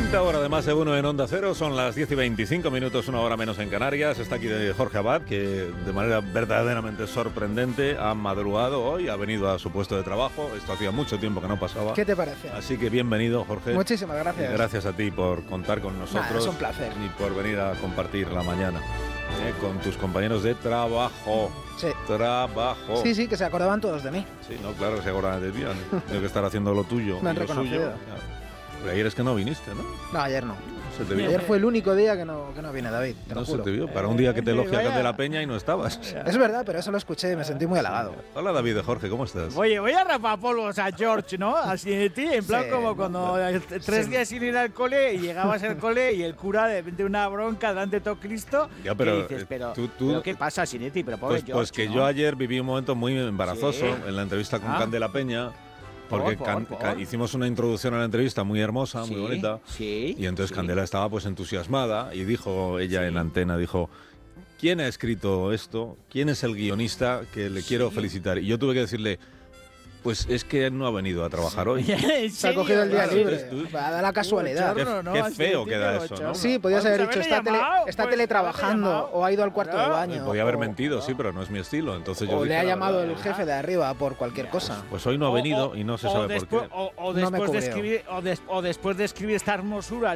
Quinta hora de Más de Uno en Onda Cero, son las 10:25, una hora menos en Canarias. Está aquí Jorge Abad, que de manera verdaderamente sorprendente ha madrugado hoy, ha venido a su puesto de trabajo. Esto hacía mucho tiempo que no pasaba. ¿Qué te parece? Así que bienvenido, Jorge. Muchísimas gracias. Y gracias a ti por contar con nosotros. Es un placer. Y por venir a compartir la mañana con tus compañeros de trabajo. Sí. Trabajo. Sí, que se acordaban todos de mí. Sí, no, claro que se acordaban de ti. Tengo que estar haciendo lo tuyo. Me han lo reconocido. suyo. Pero ayer es que no viniste, ¿no? No, ayer no. Se te vio. Ayer fue el único día que no viene David, te lo No se juro. te vio. Para un día que te elogia Candela Peña y no estabas. Es verdad, pero eso lo escuché y me sentí muy halagado. Hola David de Jorge, ¿cómo estás? Oye, voy a rapar polvos a George, ¿no? Así de ti, en plan Sí, como cuando 3 días sin ir al cole y llegabas al cole y el cura de una bronca delante de todo Cristo. Ya, pero, que dices, pero, tú- ¿pero qué pasa, Sinetti? Pero pobre Pues George, que ¿no? yo ayer viví un momento muy embarazoso Sí. en la entrevista con Ah. Candela Peña. Porque Por. hicimos una introducción a la entrevista muy hermosa, muy bonita. Sí. Y entonces sí. Candela estaba pues entusiasmada y dijo ella en la antena, dijo, ¿quién ha escrito esto? ¿Quién es el guionista que le quiero felicitar? Y yo tuve que decirle, pues es que no ha venido a trabajar hoy. ¿En Se ha cogido el día Claro, libre. entonces tú- Va a dar la casualidad. Bochorno, Qué ¿no? feo Así queda de eso, ¿no? bochorno. Sí, podías haber Pues dicho, está, haberle llamado, está pues, teletrabajando haberle o ha ido al cuarto de Claro. baño. Podía haber o- mentido, sí, pero no es mi estilo. Entonces yo O le dije ha la llamado verdad. el jefe de arriba por cualquier cosa. Pues hoy no ha venido y no se sabe por qué. O No me después de cubrió. escribir, o después de escribir esta hermosura